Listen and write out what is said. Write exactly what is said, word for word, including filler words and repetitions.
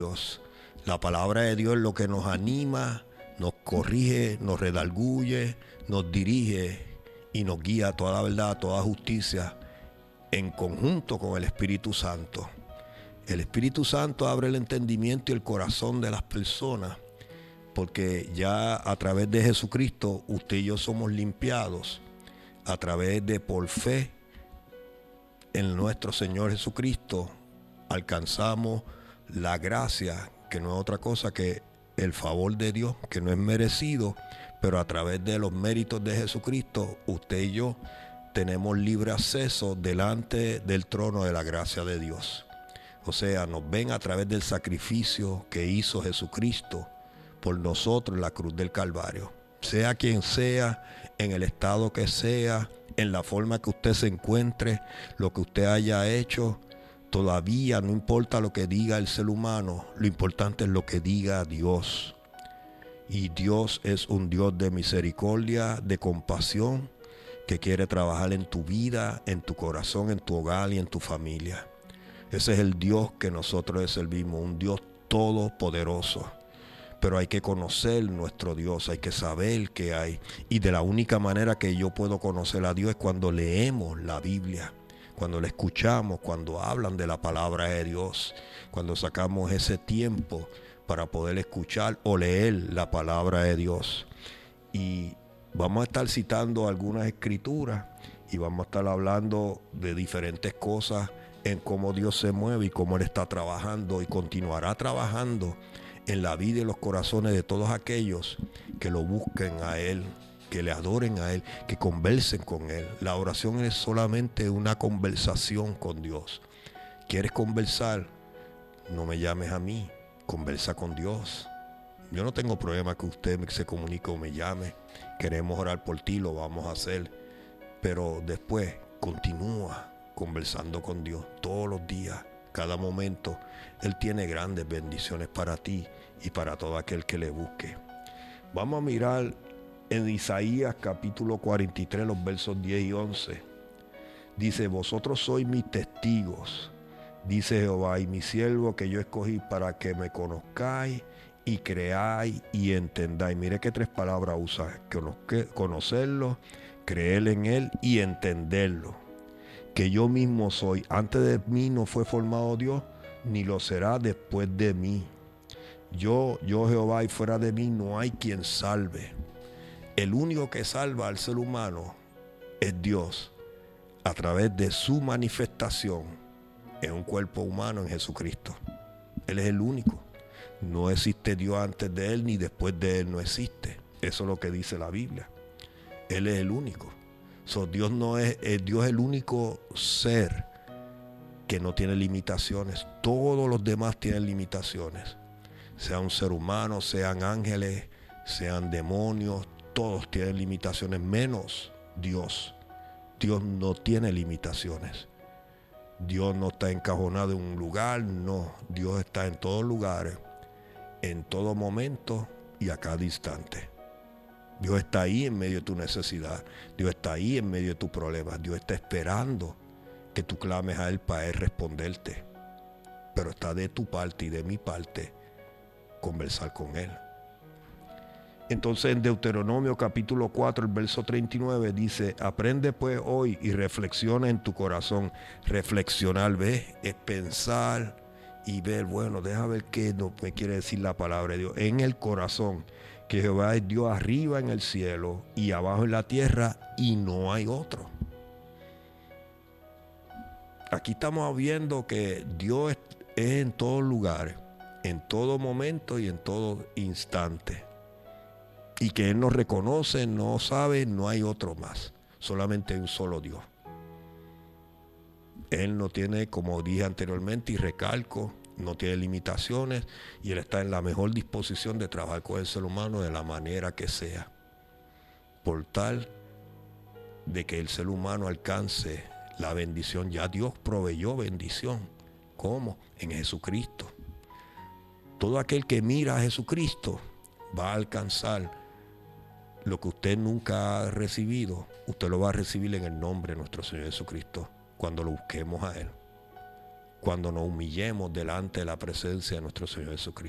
Dios. La palabra de Dios es lo que nos anima, nos corrige, nos redarguye, nos dirige y nos guía a toda la verdad, a toda justicia, en conjunto con el Espíritu Santo. El Espíritu Santo abre el entendimiento y el corazón de las personas, porque ya a través de Jesucristo usted y yo somos limpiados, a través de por fe en nuestro Señor Jesucristo alcanzamos la gracia, que no es otra cosa que el favor de Dios, que no es merecido, pero a través de los méritos de Jesucristo, usted y yo tenemos libre acceso delante del trono de la gracia de Dios. O sea, nos ven a través del sacrificio que hizo Jesucristo por nosotros en la cruz del Calvario. Sea quien sea, en el estado que sea, en la forma que usted se encuentre, lo que usted haya hecho, todavía no importa lo que diga el ser humano, lo importante es lo que diga Dios. Y Dios es un Dios de misericordia, de compasión, que quiere trabajar en tu vida, en tu corazón, en tu hogar y en tu familia. Ese es el Dios que nosotros le servimos, un Dios todopoderoso. Pero hay que conocer nuestro Dios, hay que saber qué hay. Y de la única manera que yo puedo conocer a Dios es cuando leemos la Biblia, cuando la escuchamos, cuando hablan de la palabra de Dios, cuando sacamos ese tiempo para poder escuchar o leer la palabra de Dios. Y vamos a estar citando algunas escrituras y vamos a estar hablando de diferentes cosas en cómo Dios se mueve y cómo Él está trabajando y continuará trabajando en la vida y los corazones de todos aquellos que lo busquen a Él, que le adoren a Él, que conversen con Él. La oración es solamente una conversación con Dios. ¿Quieres conversar? No me llames a mí, conversa con Dios. Yo no tengo problema que usted se comunique o me llame. Queremos orar por ti, lo vamos a hacer. Pero después continúa conversando con Dios todos los días, cada momento. Él tiene grandes bendiciones para ti y para todo aquel que le busque. Vamos a mirar en Isaías capítulo cuarenta y tres, los versos diez y once. Dice: vosotros sois mis testigos, dice Jehová, y mi siervo que yo escogí para que me conozcáis y creáis y entendáis. Mire qué tres palabras usa: conocerlo, creer en Él y entenderlo. Que yo mismo soy. Antes de mí no fue formado Dios, ni lo será después de mí. Yo, yo Jehová, y fuera de mí no hay quien salve. El único que salva al ser humano es Dios, a través de su manifestación en un cuerpo humano en Jesucristo. Él es el único. No existe Dios antes de Él, ni después de Él no existe. Eso es lo que dice la Biblia. Él es el único. So, Dios no es, es Dios es el único ser que no tiene limitaciones. Todos los demás tienen limitaciones. Sea un ser humano, sean ángeles, sean demonios, todos tienen limitaciones, menos Dios. Dios no tiene limitaciones. Dios no está encajonado en un lugar, no. Dios está en todos lugares, en todo momento y a cada instante. Dios está ahí en medio de tu necesidad. Dios está ahí en medio de tus problemas. Dios está esperando que tú clames a Él para Él responderte. Pero está de tu parte y de mi parte conversar con Él. Entonces en Deuteronomio capítulo cuatro, el verso treinta y nueve dice: aprende pues hoy y reflexiona en tu corazón. Reflexionar, ¿ves? Es pensar y ver, bueno, deja ver qué no me quiere decir la palabra de Dios. En el corazón, que Jehová es Dios arriba en el cielo y abajo en la tierra, y no hay otro. Aquí estamos viendo que Dios es en todos lugares, en todo momento y en todo instante. Y que Él nos reconoce, no sabe, no hay otro más. Solamente hay un solo Dios. Él no tiene, como dije anteriormente y recalco, no tiene limitaciones, y Él está en la mejor disposición de trabajar con el ser humano de la manera que sea, por tal de que el ser humano alcance la bendición. Ya Dios proveyó bendición. ¿Cómo? En Jesucristo. Todo aquel que mira a Jesucristo va a alcanzar lo que usted nunca ha recibido. Usted lo va a recibir en el nombre de nuestro Señor Jesucristo cuando lo busquemos a Él. cuando nos humillemos delante de la presencia de nuestro Señor Jesucristo.